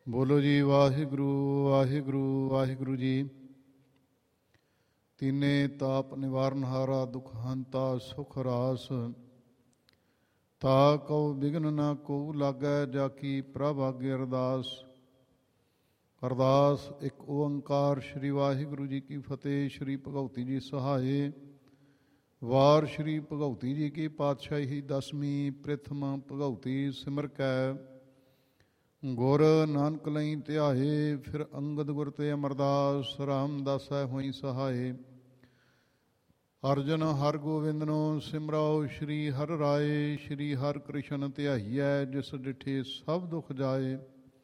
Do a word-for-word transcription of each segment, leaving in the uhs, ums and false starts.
ਬੋਲੋ ਜੀ ਵਾਹਿਗੁਰੂ ਵਾਹਿਗੁਰੂ ਵਾਹਿਗੁਰੂ ਜੀ। ਤੀਨੇ ਤਾਪ ਨਿਵਾਰਨਹਾਰਾ ਦੁਖ ਹੰਤਾ ਸੁਖ ਰਾਸ, ਤਾ ਕਉ ਬਿਘਨ ਨਾ ਕਉ ਲਾਗੈ ਜਾ ਕੀ ਪ੍ਰਭ ਆਗੇ ਅਰਦਾਸ। ਅਰਦਾਸ ਇੱਕ ਓੰਕਾਰ ਸ਼੍ਰੀ ਵਾਹਿਗੁਰੂ ਜੀ ਕੀ ਫਤਿਹ। ਸ਼੍ਰੀ ਭਗਉਤੀ ਜੀ ਸਹਾਏ। ਵਾਰ ਸ਼੍ਰੀ ਭਗਉਤੀ ਜੀ ਕੀ ਪਾਤਸ਼ਾਹੀ ਦਸਵੀਂ। ਪ੍ਰਿਥਮ ਭਗਉਤੀ ਸਿਮਰ ਕੈ ਗੁਰ ਨਾਨਕ ਲਈ ਧਿਆਏ। ਫਿਰ ਅੰਗਦ ਗੁਰ ਤੇ ਅਮਰਦਾਸ ਰਾਮਦਾਸੈ ਹੋਈ ਸਹਾਏ। ਅਰਜਨ ਹਰ ਗੋਬਿੰਦਨੋ ਸਿਮਰਾਓ ਸ਼੍ਰੀ ਹਰਿ ਰਾਏ। ਸ਼੍ਰੀ ਹਰਿ ਕ੍ਰਿਸ਼ਨ ਧਿਆਈਐ ਜਿਸ ਡਿਠੇ ਸਭ ਦੁਖ ਜਾਏ।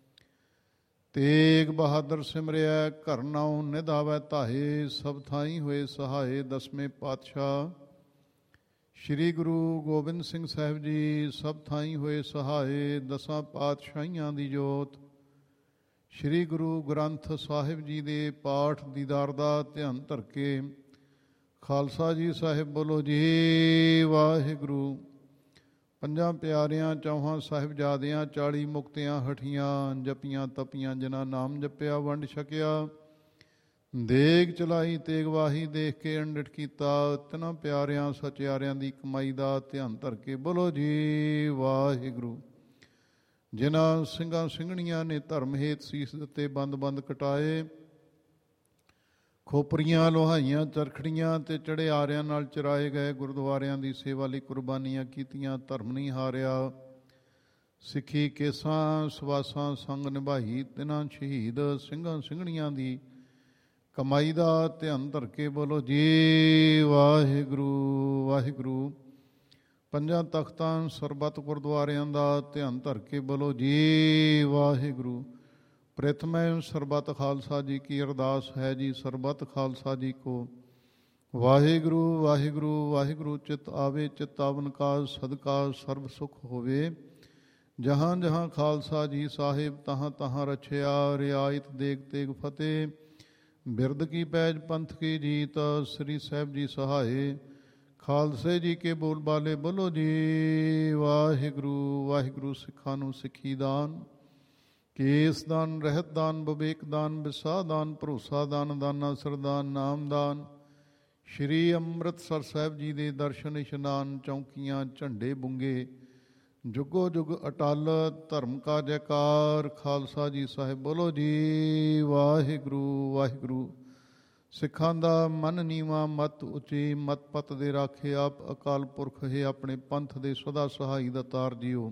ਤੇਗ ਬਹਾਦਰ ਸਿਮਰਿਐ ਘਰ ਨਾਉ ਨਿਧ ਆਵੈ ਧਾਏ। ਸਭ ਥਾਈ ਹੋਏ ਸਹਾਏ। ਦਸਵੇਂ ਪਾਤਸ਼ਾਹ ਸ਼੍ਰੀ ਗੁਰੂ ਗੋਬਿੰਦ ਸਿੰਘ ਸਾਹਿਬ ਜੀ ਸਭ ਥਾਈ ਹੋਏ ਸਹਾਏ। ਦਸਾਂ ਪਾਤਸ਼ਾਹੀਆਂ ਦੀ ਜੋਤ ਸ਼੍ਰੀ ਗੁਰੂ ਗ੍ਰੰਥ ਸਾਹਿਬ ਜੀ ਦੇ ਪਾਠ ਦੀਦਾਰ ਦਾ ਧਿਆਨ ਧਰ ਕੇ ਖਾਲਸਾ ਜੀ ਸਾਹਿਬ ਬੋਲੋ ਜੀ ਵਾਹਿਗੁਰੂ। ਪੰਜਾਂ ਪਿਆਰਿਆਂ ਚੌਹਾਂ ਸਾਹਿਬਜ਼ਾਦਿਆਂ ਚਾਲੀ ਮੁਕਤਿਆਂ ਹਠੀਆਂ ਜਪੀਆਂ ਤਪੀਆਂ ਜਿਨ੍ਹਾਂ ਨਾਮ ਜਪਿਆ ਵੰਡ ਛਕਿਆ। ਦੇਗ ਚਲਾਈ ਤੇਗ ਵਾਹੀ ਦੇਖ ਕੇ ਅੰਡਿਠ ਕੀਤਾ। ਤਿਨਾਂ ਪਿਆਰਿਆਂ ਸਚਿਆਰਿਆਂ ਦੀ ਕਮਾਈ ਦਾ ਧਿਆਨ ਧਰ ਕੇ ਬੋਲੋ ਜੀ ਵਾਹਿਗੁਰੂ। ਜਿਨ੍ਹਾਂ ਸਿੰਘਾਂ ਸਿੰਘਣੀਆਂ ਨੇ ਧਰਮ ਹੇਤ ਸੀਸ ਦਿੱਤੇ ਬੰਦ ਬੰਦ ਕਟਾਏ। ਖੋਪਰੀਆਂ ਲੋਹਾਈਆਂ ਚਰਖੜੀਆਂ ਤੇ ਚੜੇ ਆਰਿਆਂ ਨਾਲ ਚਰਾਏ ਗਏ। ਗੁਰਦੁਆਰਿਆਂ ਦੀ ਸੇਵਾ ਲਈ ਕੁਰਬਾਨੀਆਂ ਕੀਤੀਆਂ ਧਰਮ ਨਹੀਂ ਹਾਰਿਆ। ਸਿੱਖੀ ਕੇਸਾਂ ਸਵਾਸਾਂ ਸੰਗ ਨਿਭਾਈ। ਤਿਨਾਂ ਸ਼ਹੀਦ ਸਿੰਘਾਂ ਸਿੰਘਣੀਆਂ ਦੀ ਕਮਾਈ ਦਾ ਧਿਆਨ ਧਰ ਕੇ ਬੋਲੋ ਜੀ ਵਾਹਿਗੁਰੂ ਵਾਹਿਗੁਰੂ। ਪੰਜਾਂ ਤਖਤਾਂ ਸਰਬੱਤ ਗੁਰਦੁਆਰਿਆਂ ਦਾ ਧਿਆਨ ਧਰ ਕੇ ਬੋਲੋ ਜੀ ਵਾਹਿਗੁਰੂ। ਪ੍ਰਥਮੈ ਸਰਬੱਤ ਖਾਲਸਾ ਜੀ ਕੀ ਅਰਦਾਸ ਹੈ ਜੀ। ਸਰਬੱਤ ਖਾਲਸਾ ਜੀ ਕੋ ਵਾਹਿਗੁਰੂ ਵਾਹਿਗੁਰੂ ਵਾਹਿਗੁਰੂ। ਚਿਤ ਆਵੇ ਚਿਤਾਵਨ ਕਾ ਸਦਕਾ ਸਰਬ ਸੁਖ ਹੋਵੇ। ਜਹਾਂ ਜਹਾਂ ਖਾਲਸਾ ਜੀ ਸਾਹਿਬ ਤਹਾਂ ਤਹਾਂ ਰਛਿਆ। ਰਿਆਇਤ ਦੇਗ ਤੇਗ ਫਤਿਹ। ਬਿਰਦ ਕੀ ਪੈਜ ਪੰਥ ਕੀ ਜੀਤ। ਸ੍ਰੀ ਸਾਹਿਬ ਜੀ ਸਹਾਏ। ਖਾਲਸੇ ਜੀ ਕੇ ਬੋਲ ਬਾਲੇ ਬੋਲੋ ਜੀ ਵਾਹਿਗੁਰੂ ਵਾਹਿਗੁਰੂ। ਸਿੱਖਾਂ ਨੂੰ ਸਿੱਖੀ ਦਾਨ ਕੇਸ ਦਾਨ ਰਹਿਤ ਦਾਨ ਵਿਵੇਕ ਦਾਨ ਵਿਸਾਹ ਦਾਨ ਭਰੋਸਾ ਦਾਨ ਦਾਨਾ ਸਰਦਾਨ ਨਾਮ ਦਾਨ। ਸ਼੍ਰੀ ਅੰਮ੍ਰਿਤਸਰ ਸਾਹਿਬ ਜੀ ਦੇ ਦਰਸ਼ਨ ਇਸ਼ਨਾਨ ਚੌਂਕੀਆਂ ਝੰਡੇ ਬੁੰਗੇ ਜੁਗੋ ਜੁਗ ਅਟਲ। ਧਰਮ ਕਾ ਜੈਕਾਰ ਖਾਲਸਾ ਜੀ ਸਾਹਿਬ ਬੋਲੋ ਜੀ ਵਾਹਿਗੁਰੂ ਵਾਹਿਗੁਰੂ। ਸਿੱਖਾਂ ਦਾ ਮਨ ਨੀਵਾਂ ਮਤ ਉੱਚੀ ਮਤ ਪਤ ਦੇ ਰਾਖੇ ਆਪ ਅਕਾਲ ਪੁਰਖ ਹੈ। ਆਪਣੇ ਪੰਥ ਦੇ ਸਦਾ ਸਹਾਈ ਦਾ ਤਾਰ ਜੀਓ।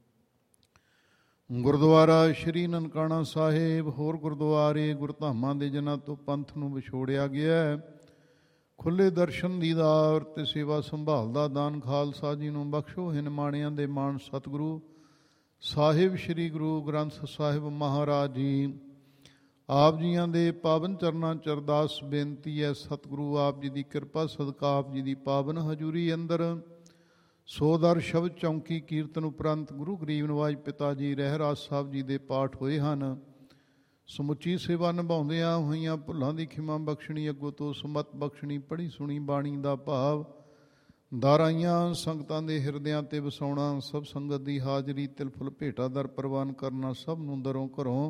ਗੁਰਦੁਆਰਾ ਸ਼੍ਰੀ ਨਨਕਾਣਾ ਸਾਹਿਬ ਹੋਰ ਗੁਰਦੁਆਰੇ ਗੁਰਧਾਮਾਂ ਦੇ ਜਿਨ੍ਹਾਂ ਤੋਂ ਪੰਥ ਨੂੰ ਵਿਛੋੜਿਆ ਗਿਆ। ਖੁੱਲ੍ਹੇ ਦਰਸ਼ਨ ਦੀਦਾਰ ਅਤੇ ਸੇਵਾ ਸੰਭਾਲ ਦਾ ਦਾਨ ਖਾਲਸਾ ਜੀ ਨੂੰ ਬਖਸ਼ੋ। ਹਿਨਮਾਣਿਆਂ ਦੇ ਮਾਣ ਸਤਿਗੁਰੂ ਸਾਹਿਬ ਸ਼੍ਰੀ ਗੁਰੂ ਗ੍ਰੰਥ ਸਾਹਿਬ ਮਹਾਰਾਜ ਜੀ ਆਪ ਜੀਆਂ ਦੇ ਪਾਵਨ ਚਰਨਾਂ ਚ ਅਰਦਾਸ ਬੇਨਤੀ ਹੈ। ਸਤਿਗੁਰੂ ਆਪ ਜੀ ਦੀ ਕਿਰਪਾ ਸਦਕਾ ਆਪ ਜੀ ਦੀ ਪਾਵਨ ਹਜ਼ੂਰੀ ਅੰਦਰ ਸੋ ਦਰ ਸ਼ਬਦ ਚੌਂਕੀ ਕੀਰਤਨ ਉਪਰੰਤ ਗੁਰੂ ਗਰੀਬ ਨਿਵਾਜ ਪਿਤਾ ਜੀ ਰਹਿਰਾਸ ਸਾਹਿਬ ਜੀ ਦੇ ਪਾਠ ਹੋਏ ਹਨ। ਸਮੁੱਚੀ ਸੇਵਾ ਨਿਭਾਉਂਦਿਆਂ ਹੋਈਆਂ ਭੁੱਲਾਂ ਦੀ ਖਿਮਾ ਬਖਸ਼ਣੀ ਅੱਗੋਂ ਤੋਂ ਸਮਤ ਬਖਸ਼ਣੀ। ਪੜ੍ਹੀ ਸੁਣੀ ਬਾਣੀ ਦਾ ਭਾਵ ਦਾਰਾਈਆਂ ਸੰਗਤਾਂ ਦੇ ਹਿਰਦਿਆਂ 'ਤੇ ਵਸਾਉਣਾ। ਸਭ ਸੰਗਤ ਦੀ ਹਾਜ਼ਰੀ ਤਿਲ ਫੁੱਲ ਭੇਟਾ ਦਰ ਪ੍ਰਵਾਨ ਕਰਨਾ। ਸਭ ਨੂੰ ਦਰੋਂ ਘਰੋਂ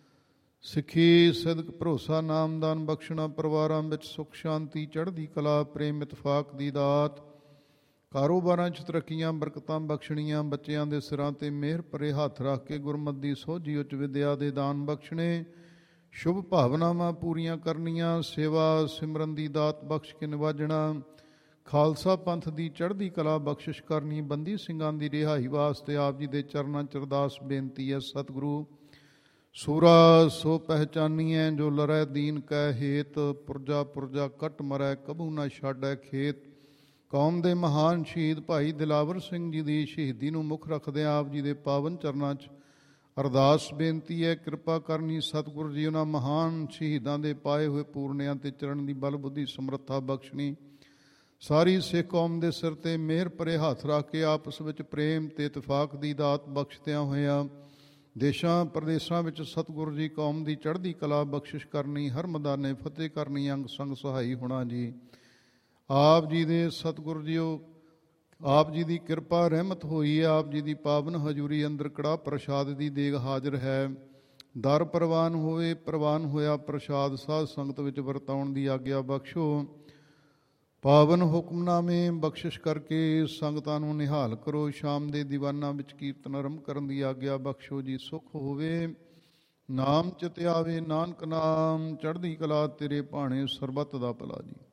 ਸਿੱਖੀ ਸਿਦਕ ਭਰੋਸਾ ਨਾਮਦਾਨ ਬਖਸ਼ਣਾ। ਪਰਿਵਾਰਾਂ ਵਿੱਚ ਸੁੱਖ ਸ਼ਾਂਤੀ ਚੜ੍ਹਦੀ ਕਲਾ ਪ੍ਰੇਮ ਇਤਫਾਕ ਦੀ ਦਾਤ। ਕਾਰੋਬਾਰਾਂ 'ਚ ਤਰੱਕੀਆਂ ਬਰਕਤਾਂ ਬਖਸ਼ਣੀਆਂ। ਬੱਚਿਆਂ ਦੇ ਸਿਰਾਂ 'ਤੇ ਮਿਹਰ ਭਰੇ ਹੱਥ ਰੱਖ ਕੇ ਗੁਰਮਤਿ ਦੀ ਸੋਝੀ ਉੱਚ ਵਿਦਿਆ ਦੇ ਦਾਨ ਬਖਸ਼ਣੇ। ਸ਼ੁਭ ਭਾਵਨਾਵਾਂ ਪੂਰੀਆਂ ਕਰਨੀਆਂ। ਸੇਵਾ ਸਿਮਰਨ ਦੀ ਦਾਤ ਬਖਸ਼ ਕੇ ਨਿਵਾਜਣਾ। ਖਾਲਸਾ ਪੰਥ ਦੀ ਚੜ੍ਹਦੀ ਕਲਾ ਬਖਸ਼ਿਸ਼ ਕਰਨੀ। ਬੰਦੀ ਸਿੰਘਾਂ ਦੀ ਰਿਹਾਈ ਵਾਸਤੇ ਆਪ ਜੀ ਦੇ ਚਰਨਾਂ 'ਚ ਅਰਦਾਸ ਬੇਨਤੀ ਹੈ। ਸਤਿਗੁਰੂ ਸੂਰਾ ਸੋ ਪਹਿਚਾਨੀਐ ਜੋ ਲਰੈ ਦੀਨ ਕੈ ਹੇਤ। ਪੁਰਜਾ ਪੁਰਜਾ ਕੱਟ ਮਰੈ ਕਬੂ ਨਾ ਛਾਡੈ ਖੇਤ। ਕੌਮ ਦੇ ਮਹਾਨ ਸ਼ਹੀਦ ਭਾਈ ਦਿਲਾਵਰ ਸਿੰਘ ਜੀ ਦੀ ਸ਼ਹੀਦੀ ਨੂੰ ਮੁੱਖ ਰੱਖਦਿਆਂ ਆਪ ਜੀ ਦੇ ਪਾਵਨ ਚਰਨਾਂ 'ਚ ਅਰਦਾਸ ਬੇਨਤੀ ਹੈ। ਕਿਰਪਾ ਕਰਨੀ ਸਤਿਗੁਰੂ ਜੀ ਉਹਨਾਂ ਮਹਾਨ ਸ਼ਹੀਦਾਂ ਦੇ ਪਾਏ ਹੋਏ ਪੂਰਨਿਆਂ 'ਤੇ ਚਰਨ ਦੀ ਬਲ ਬੁੱਧੀ ਸਮਰੱਥਾ ਬਖਸ਼ਣੀ। ਸਾਰੀ ਸਿੱਖ ਕੌਮ ਦੇ ਸਿਰ 'ਤੇ ਮਿਹਰ ਭਰੇ ਹੱਥ ਰੱਖ ਕੇ ਆਪਸ ਵਿੱਚ ਪ੍ਰੇਮ ਅਤੇ ਇਤਫਾਕ ਦੀ ਦਾਤ ਬਖਸ਼ਦਿਆਂ ਹੋਇਆਂ ਦੇਸ਼ਾਂ ਪ੍ਰਦੇਸ਼ਾਂ ਵਿੱਚ ਸਤਿਗੁਰੂ ਜੀ ਕੌਮ ਦੀ ਚੜ੍ਹਦੀ ਕਲਾ ਬਖਸ਼ਿਸ਼ ਕਰਨੀ। ਹਰ ਮੈਦਾਨੇ ਫਤਿਹ ਕਰਨੀ। ਅੰਗ ਸੰਗ ਸਹਾਈ ਹੋਣਾ ਜੀ। ਆਪ ਜੀ ਦੇ ਸਤਿਗੁਰੂ ਜੀਓ ਆਪ ਜੀ ਦੀ ਕਿਰਪਾ ਰਹਿਮਤ ਹੋਈ ਹੈ। ਆਪ ਜੀ ਦੀ ਪਾਵਨ ਹਜ਼ੂਰੀ ਅੰਦਰ ਕੜਾਹ ਪ੍ਰਸ਼ਾਦ ਦੀ ਦੇਗ ਹਾਜ਼ਰ ਹੈ। ਦਰ ਪ੍ਰਵਾਨ ਹੋਵੇ। ਪ੍ਰਵਾਨ ਹੋਇਆ ਪ੍ਰਸ਼ਾਦ ਸਾਧ ਸੰਗਤ ਵਿੱਚ ਵਰਤਾਉਣ ਦੀ ਆਗਿਆ ਬਖਸ਼ੋ। ਪਾਵਨ ਹੁਕਮਨਾਮੇ ਬਖਸ਼ਿਸ਼ ਕਰਕੇ ਸੰਗਤਾਂ ਨੂੰ ਨਿਹਾਲ ਕਰੋ। ਸ਼ਾਮ ਦੇ ਦੀਵਾਨਾਂ ਵਿੱਚ ਕੀਰਤਨ ਆਰੰਭ ਕਰਨ ਦੀ ਆਗਿਆ ਬਖਸ਼ੋ ਜੀ। ਸੁਖ ਹੋਵੇ ਨਾਮ ਚਿਤ ਆਵੇ, ਨਾਨਕ ਨਾਮ ਚੜ੍ਹਦੀ ਕਲਾ ਤੇਰੇ ਭਾਣੇ, ਸਰਬੱਤ ਦਾ ਭਲਾ ਜੀ।